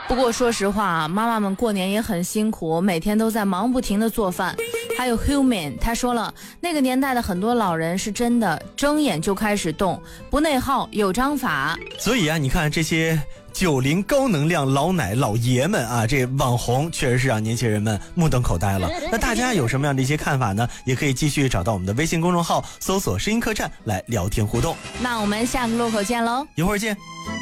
不过说实话，妈妈们过年也很辛苦，每天都在忙不停的做饭。还有 Human 他说了，那个年代的很多老人是真的睁眼就开始动，不内耗，有章法。 所以啊，你看这些90高能量老奶老爷们啊，这网红确实是让年轻人们目瞪口呆了。那大家有什么样的一些看法呢？也可以继续找到我们的微信公众号，搜索声音客栈来聊天互动。 那我们下个路口见喽， 一会儿见。